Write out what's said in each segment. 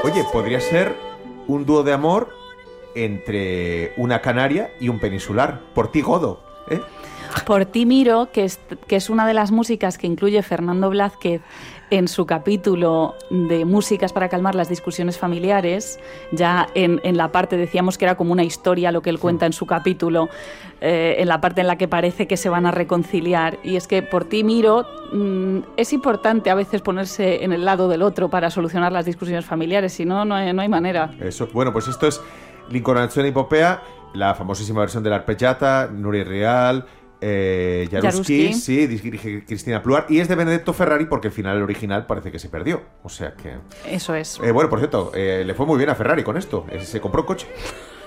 Oye, podría ser un dúo de amor entre una canaria y un peninsular. Por ti, Godo, ¿eh? Por ti miro, que es una de las músicas que incluye Fernando Blázquez en su capítulo de músicas para calmar las discusiones familiares. Ya en la parte, decíamos que era como una historia lo que él cuenta en su capítulo, en la parte en la que parece que se van a reconciliar. Y es que Por ti miro, es importante a veces ponerse en el lado del otro para solucionar las discusiones familiares, si no, no hay manera. Eso, bueno, pues esto es L'incoronazione epopea, la famosísima versión de la arpeggiata, Nuri Real, Jaruski, sí, dirige Cristina Pluar, y es de Benedetto Ferrari porque el final, el original, parece que se perdió. O sea que... Eso es. Bueno, por cierto, le fue muy bien a Ferrari con esto. Se compró un coche.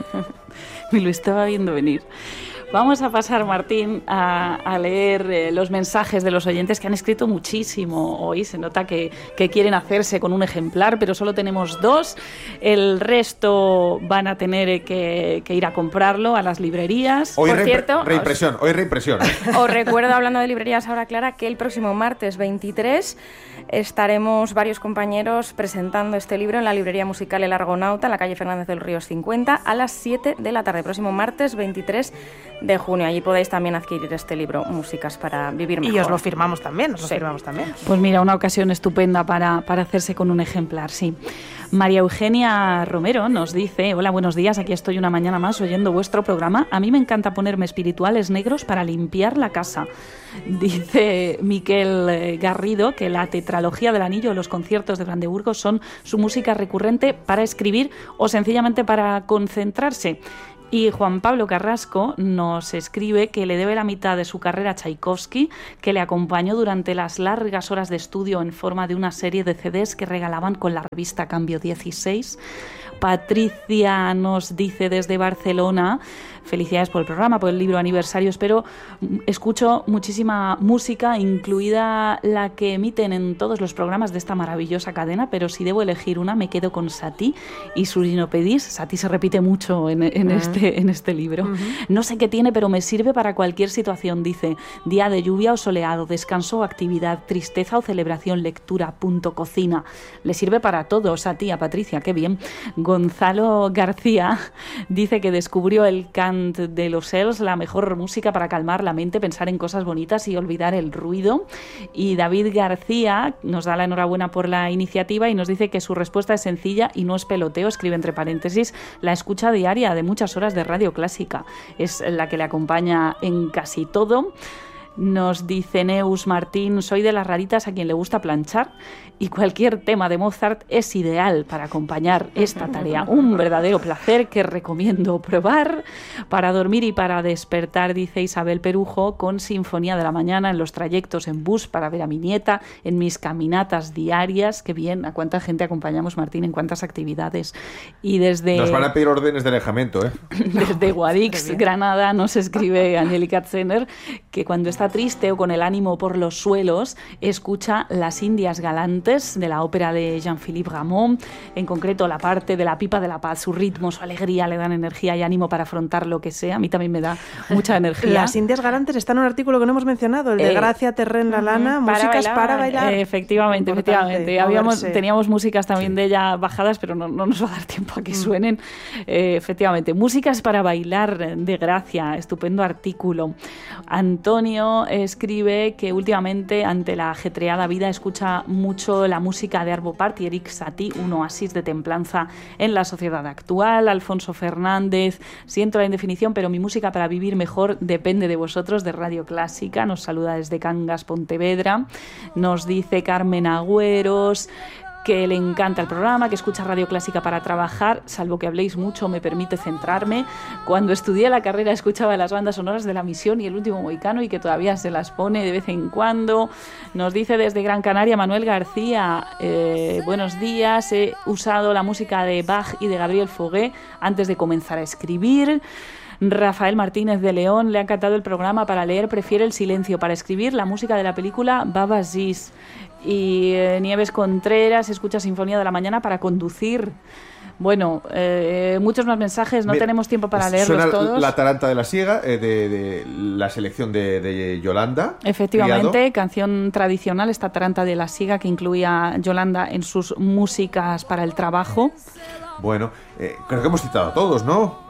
Me lo estaba viendo venir. Vamos a pasar, Martín, a leer los mensajes de los oyentes que han escrito muchísimo hoy. Se nota que quieren hacerse con un ejemplar, pero solo tenemos 2. El resto van a tener que ir a comprarlo a las librerías. Hoy Por cierto, reimpresión. Os recuerdo, hablando de librerías ahora, Clara, que el próximo martes 23 estaremos varios compañeros presentando este libro en la librería musical El Argonauta, en la calle Fernández del Ríos 50, a las 7 de la tarde. Próximo martes 23 de junio. Allí podéis también adquirir este libro, Músicas para vivir mejor. Y os lo firmamos también, firmamos también. Pues mira, una ocasión estupenda para hacerse con un ejemplar, sí. María Eugenia Romero nos dice: hola, buenos días, aquí estoy una mañana más oyendo vuestro programa. A mí me encanta ponerme espirituales negros para limpiar la casa. Dice Miquel Garrido que la tetralogía del anillo o los conciertos de Brandeburgo son su música recurrente para escribir o sencillamente para concentrarse. Y Juan Pablo Carrasco nos escribe que le debe la mitad de su carrera a Tchaikovsky, que le acompañó durante las largas horas de estudio en forma de una serie de CDs que regalaban con la revista Cambio 16. Patricia nos dice desde Barcelona: felicidades por el programa, por el libro aniversario. Escucho muchísima música, incluida la que emiten en todos los programas de esta maravillosa cadena, pero si debo elegir una, me quedo con Satie y Surinopedis. Satie se repite mucho en este libro. No sé qué tiene, pero me sirve para cualquier situación, dice. Día de lluvia o soleado, descanso o actividad, tristeza o celebración, lectura, punto, cocina. Le sirve para todo, Satie, a Patricia, qué bien. Gonzalo García dice que descubrió el cant de los Els, la mejor música para calmar la mente, pensar en cosas bonitas y olvidar el ruido. Y David García nos da la enhorabuena por la iniciativa y nos dice que su respuesta es sencilla y no es peloteo. Escribe entre paréntesis: la escucha diaria de muchas horas de radio clásica. Es la que le acompaña en casi todo. Nos dice Neus Martín: soy de las raritas a quien le gusta planchar y cualquier tema de Mozart es ideal para acompañar esta tarea. Un verdadero placer que recomiendo probar para dormir y para despertar, dice Isabel Perujo, con Sinfonía de la Mañana en los trayectos en bus para ver a mi nieta, en mis caminatas diarias. Qué bien, ¿a cuánta gente acompañamos, Martín? ¿En cuántas actividades? Y desde... Nos van a pedir órdenes de alejamiento, ¿eh? Desde Guadix, Granada, nos escribe Angélica Zener que cuando está triste o con el ánimo por los suelos, escucha Las Indias Galantes de la ópera de Jean-Philippe Rameau, en concreto la parte de la Pipa de la Paz. Su ritmo, su alegría le dan energía y ánimo para afrontar lo que sea. A mí también me da mucha energía. Las Indias Galantes está en un artículo que no hemos mencionado, el de Gracia Terren La Lana, músicas para bailar. Efectivamente. Teníamos músicas también de ella bajadas, pero no nos va a dar tiempo a que suenen. Efectivamente, músicas para bailar de Gracia, estupendo artículo. Antonio escribe que últimamente, ante la ajetreada vida, escucha mucho la música de Arvo Pärt y Erik Satie, un oasis de templanza en la sociedad actual. Alfonso Fernández: siento la indefinición, pero mi música para vivir mejor depende de vosotros, de Radio Clásica. Nos saluda desde Cangas, Pontevedra. Nos dice Carmen Agüeros que le encanta el programa, que escucha Radio Clásica para trabajar, salvo que habléis mucho, me permite centrarme. Cuando estudié la carrera escuchaba las bandas sonoras de La Misión y El Último Mohicano y que todavía se las pone de vez en cuando. Nos dice desde Gran Canaria Manuel García: buenos días, he usado la música de Bach y de Gabriel Fauré antes de comenzar a escribir. Rafael Martínez de León: le ha encantado el programa, para leer prefiere el silencio, para escribir la música de la película Baba Aziz. Y Nieves Contreras escucha Sinfonía de la Mañana para conducir. Bueno, muchos más mensajes, no tenemos tiempo para leerlos suena todos. La Taranta de la Siega, de la selección de Yolanda. Efectivamente, Criado. canción tradicional, esta Taranta de la Siega que incluía Yolanda en sus músicas para el trabajo. Bueno, creo que hemos citado a todos, ¿no?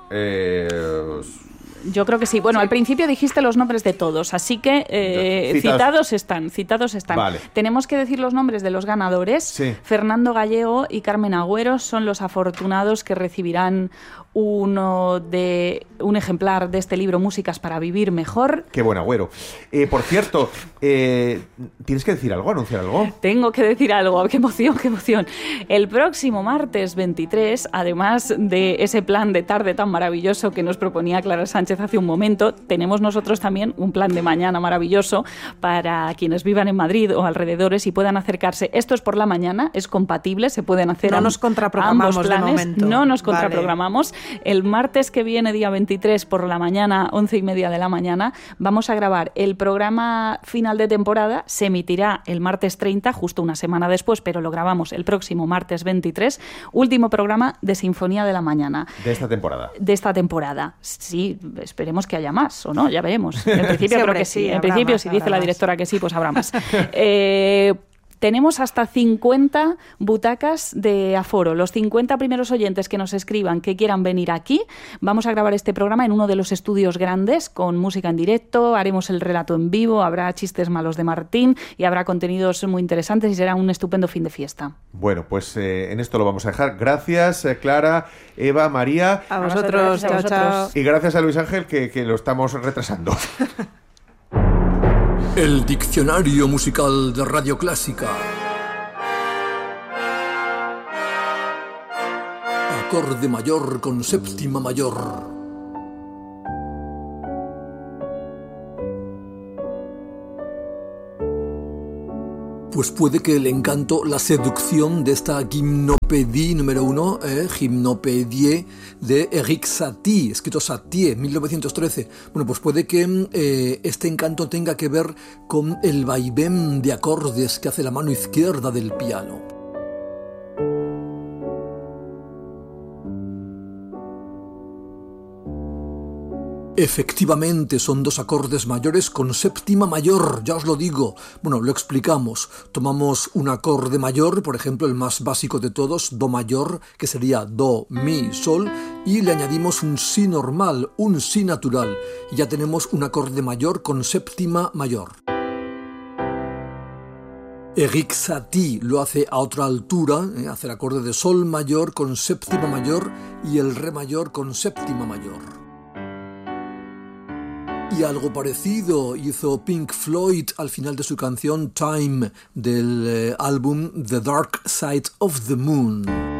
Yo creo que sí. Bueno, al principio dijiste los nombres de todos, así que citados están. Vale. Tenemos que decir los nombres de los ganadores. Sí. Fernando Gallego y Carmen Agüero son los afortunados que recibirán un ejemplar de este libro, Músicas para vivir mejor. Qué buen Agüero. Por cierto, ¿tienes que decir algo, anunciar algo? Tengo que decir algo, qué emoción, qué emoción. El próximo martes 23, además de ese plan de tarde tan maravilloso que nos proponía Clara Sánchez hace un momento, tenemos nosotros también un plan de mañana maravilloso para quienes vivan en Madrid o alrededores y puedan acercarse. Esto es por la mañana, es compatible, se pueden hacer no nos contraprogramamos ambos planes, de momento. no nos contraprogramamos. El martes que viene, día 23, por la mañana, 11:30 de la mañana, vamos a grabar el programa final de temporada. Se emitirá el martes 30, justo una semana después, pero lo grabamos el próximo martes 23. Último programa de Sinfonía de la Mañana. De esta temporada. De esta temporada. Sí, esperemos que haya más, ¿o no? Ya veremos. En principio sí, creo que sí. En principio, más, si dice la más. directora que sí, pues habrá más. Tenemos hasta 50 butacas de aforo. Los 50 primeros oyentes que nos escriban que quieran venir aquí, vamos a grabar este programa en uno de los estudios grandes con música en directo, haremos el relato en vivo, habrá chistes malos de Martín y habrá contenidos muy interesantes y será un estupendo fin de fiesta. Bueno, pues en esto lo vamos a dejar. Gracias, Clara, Eva, María. A vosotros, Gracias a chao, vosotros. chao. Y gracias a Luis Ángel, que lo estamos retrasando. El diccionario musical de Radio Clásica. Acorde mayor con séptima mayor. Pues puede que el encanto, la seducción de esta Gymnopédie número 1, Gymnopédie de Éric Satie, escrito Satie, 1913. Bueno, pues puede que este encanto tenga que ver con el vaivén de acordes que hace la mano izquierda del piano. Efectivamente, son dos acordes mayores con séptima mayor, ya os lo digo. Bueno, lo explicamos. Tomamos un acorde mayor, por ejemplo, el más básico de todos, do mayor, que sería do, mi, sol, y le añadimos un si normal, un si natural. Y ya tenemos un acorde mayor con séptima mayor. Éric Satie lo hace a otra altura, hace el acorde de sol mayor con séptima mayor y el re mayor con séptima mayor. Y algo parecido hizo Pink Floyd al final de su canción Time del álbum The Dark Side of the Moon.